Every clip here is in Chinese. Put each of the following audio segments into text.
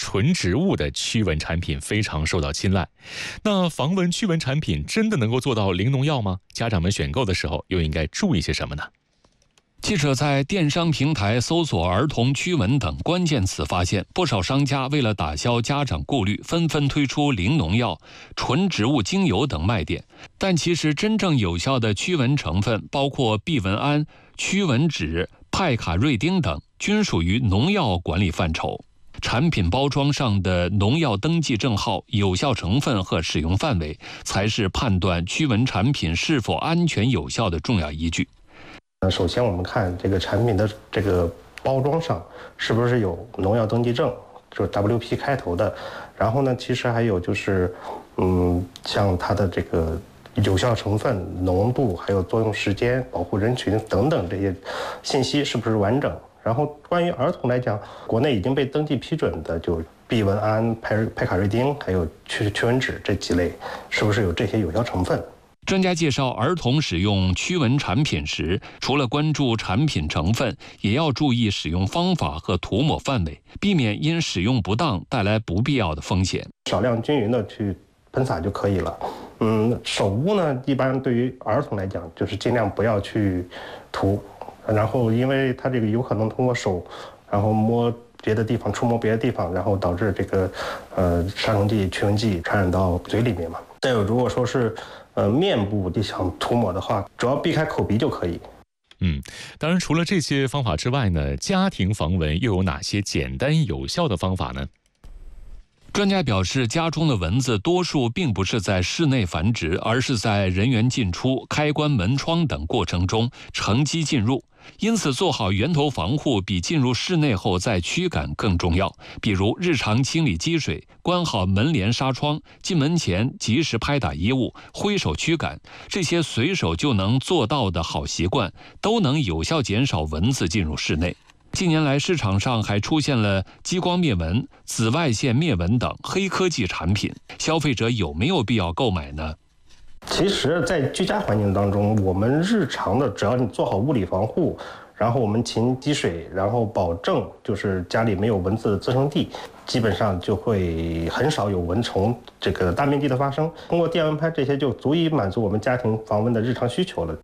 纯植物的驱蚊产品非常受到青睐。那防蚊驱蚊产品真的能够做到零农药吗？家长们选购的时候又应该注意些什么呢？ 记者在电商平台搜索儿童驱蚊等关键词，发现不少商家为了打消家长顾虑，纷纷推出零农药、纯植物精油等卖点。但其实真正有效的驱蚊成分包括避蚊胺、驱蚊酯、派卡瑞丁等，均属于农药管理范畴。产品包装上的农药登记证号、有效成分和使用范围，才是判断驱蚊产品是否安全有效的重要依据。 首先我们看这个产品的这个包装上是不是有农药登记证，就是 WP 开头的。然后呢，其实还有就是，像它的这个有效成分、浓度，还有作用时间、保护人群等等这些信息是不是完整。然后关于儿童来讲，国内已经被登记批准的就避蚊胺、派卡瑞丁，还有驱蚊酯这几类，是不是有这些有效成分？ 专家介绍，儿童使用驱蚊产品时，除了关注产品成分，也要注意使用方法和涂抹范围，避免因使用不当带来不必要的风险。 少量均匀的去喷洒就可以了。手污呢，一般对于儿童来讲，就是尽量不要去涂，然后因为它这个有可能通过手，然后摸别的地方，触摸别的地方，然后导致这个杀虫剂、驱蚊剂传染到嘴里面嘛。再有，如果说是面部你想涂抹的话，主要避开口鼻就可以。 当然除了这些方法之外呢，家庭防蚊又有哪些简单有效的方法呢？ 专家表示，家中的蚊子多数并不是在室内繁殖，而是在人员进出、开关门窗等过程中乘机进入。因此，做好源头防护比进入室内后再驱赶更重要。比如，日常清理积水、关好门帘纱窗、进门前及时拍打衣物、挥手驱赶，这些随手就能做到的好习惯，都能有效减少蚊子进入室内。近年来，市场上还出现了激光灭蚊、紫外线灭蚊等黑科技产品，消费者有没有必要购买呢？ 其实，在居家环境当中，我们日常的只要你做好物理防护，然后我们勤积水，然后保证就是家里没有蚊子的滋生地，基本上就会很少有蚊虫这个大面积的发生。通过电蚊拍这些就足以满足我们家庭防蚊的日常需求了。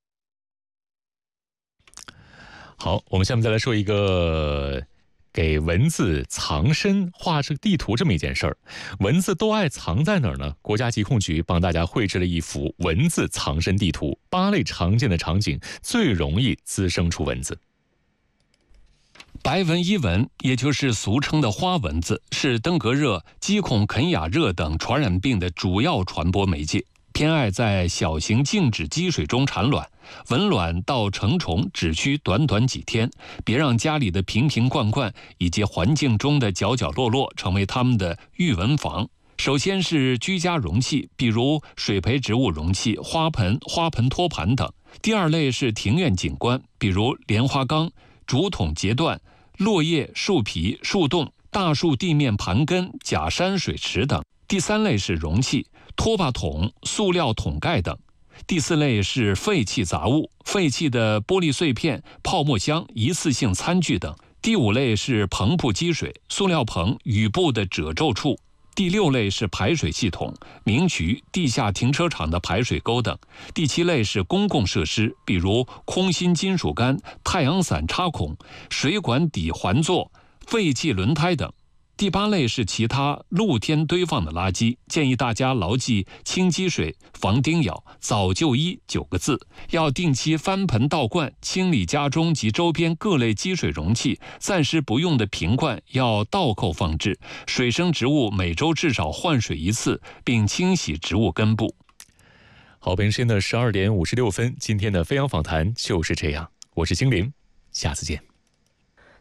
好，我们下面再来说一个给蚊子藏身画这个地图这么一件事儿。蚊子都爱藏在哪儿呢？国家疾控局帮大家绘制了一幅蚊子藏身地图，8类常见的场景最容易滋生出蚊子。 白纹伊蚊，也就是俗称的花蚊子，是登革热、鸡孔肯雅热等传染病的主要传播媒介，偏爱在小型静止积水中产卵。蚊卵到成虫只需短短几天，别让家里的瓶瓶罐罐以及环境中的角角落落成为它们的育蚊房。首先是居家容器，比如水培植物容器、花盆、花盆托盘等。第二类是庭院景观，比如莲花缸、竹筒截断、落叶、树皮、树洞、大树地面盘根、假山水池等。第三类是容器，拖把桶、塑料桶盖等。第四类是废弃杂物，废弃的玻璃碎片、泡沫箱、一次性餐具等。第五类是棚铺积水，塑料棚、雨布的褶皱处。第六类是排水系统，明渠、地下停车场的排水沟等。第七类是公共设施，比如空心金属杆、太阳伞插孔、水管底环座、废弃轮胎等。第八类是其他露天堆放的垃圾，建议大家牢记清积水、防叮咬、早就医9个字，要定期翻盆倒罐，清理家中及周边各类积水容器，暂时不用的瓶罐要倒扣放置，水生植物每周至少换水1次，并清洗植物根部。 好，北京时间的12点56分，今天的飞扬访谈就是这样，我是金林，下次见。